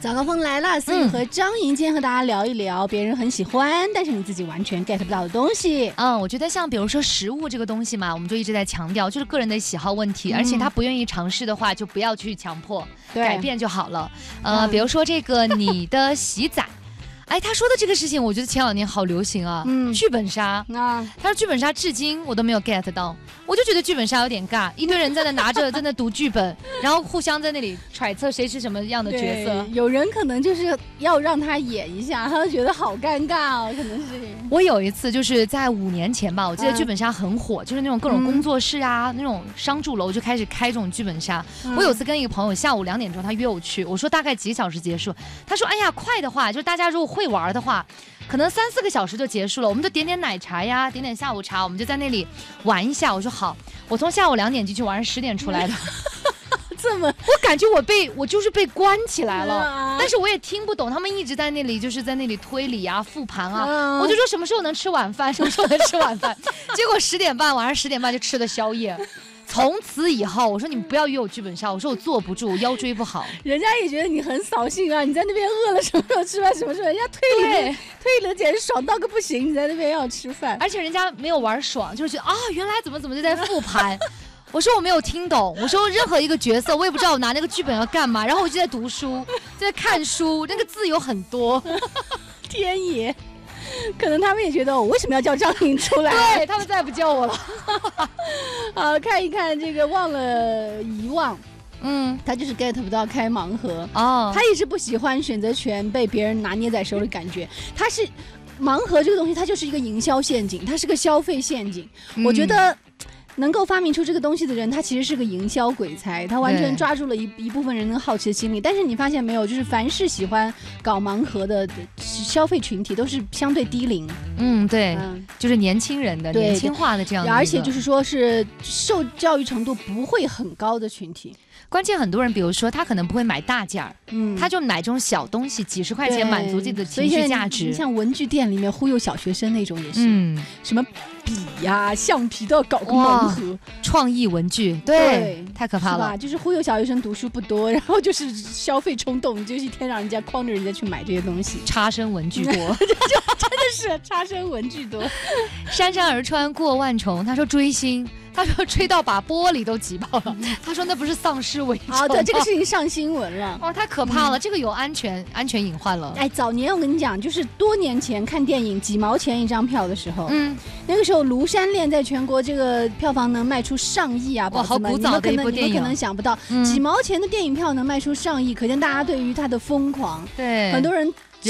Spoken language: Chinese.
早高峰来了，思雨和张莹今天和大家聊一聊别人很喜欢，但是你自己完全 get 不到的东西。 我觉得像比如说食物这个东西嘛，我们就一直在强调，就是个人的喜好问题，而且他不愿意尝试的话，就不要去强迫，改变就好了。比如说这个你的洗澡。哎，他说的这个事情，我觉得前2年好流行啊。剧本杀他说剧本杀至今我都没有 get 到，我就觉得剧本杀有点尬，一堆人在那拿着在那读剧本，然后互相在那里揣测谁是什么样的角色。 有人可能就是要让他演一下，他就觉得好尴尬哦，可能是。 我有一次就是在5年前吧，我记得剧本杀很火，就是那种各种工作室啊，那种商住楼就开始开这种剧本杀。我有次跟一个朋友下午2点钟，他约我去，我说大概几个小时结束，他说哎呀快的话，就是大家如果会玩的话，可能3-4个小时就结束了，我们就点点奶茶呀，点点下午茶，我们就在那里玩一下。我说好，我从下午2点进去，晚上10点出来的。 这么， 我感觉我就是被关起来了，但是我也听不懂，他们一直在那里就是在那里推理啊、复盘啊，我就说什么时候能吃晚饭，什么时候能吃晚饭，结果10点半，晚上10点半就吃的宵夜。从此以后，我说你们不要约我剧本杀，我说我坐不住，我腰椎不好。 人家也觉得你很扫兴啊，你在那边饿了什么时候吃饭，什么时候人家推理的简直爽到个不行，你在那边要吃饭， 而且人家没有玩爽，就是觉得原来怎么就在复盘。我说我没有听懂，我说任何一个角色我也不知道我拿那个剧本要干嘛，然后我就在读书，在看书，那个字有很多。 天爷。可能他们也觉得我为什么要叫张莹出来？ 对，他们再也不叫我了。 好，看一看这个忘了遗忘。他就是 get 不到开盲盒他也是不喜欢选择权被别人拿捏在手里感觉。他是盲盒这个东西，它就是一个营销陷阱，它是个消费陷阱。我觉得能够发明出这个东西的人，他其实是个营销鬼才，他完全抓住了一部分人的好奇的心理。但是你发现没有，就是凡是喜欢搞盲盒的消费群体都是相对低龄。 对，就是年轻人的年轻化的这样的， 而且就是说是受教育程度不会很高的群体。 关键很多人，比如说他可能不会买大件儿，他就买这种小东西，几十块钱满足自己的情绪价值。 你像文具店里面忽悠小学生那种也是，什么笔呀、橡皮都要搞个盲盒， 创意文具，对，太可怕了， 就是忽悠小学生读书不多，然后就是消费冲动，就是一天让人家诓着人家去买这些东西， 插身文具多， 真的是插身文具多。 姗姗而穿过万重，他说追星。他说吹到把玻璃都挤爆了，他说那不是丧尸危机对，这个事情上新闻了。 太可怕了，这个有安全隐患了。 哎，早年我跟你讲，就是多年前看电影几毛钱一张票的时候，那个时候《庐山恋》在全国这个票房能卖出上亿啊！ 哇，好古早的一部电影， 你们可能想不到，几毛钱的电影票能卖出上亿，可见大家对于它的疯狂。 对， 很多人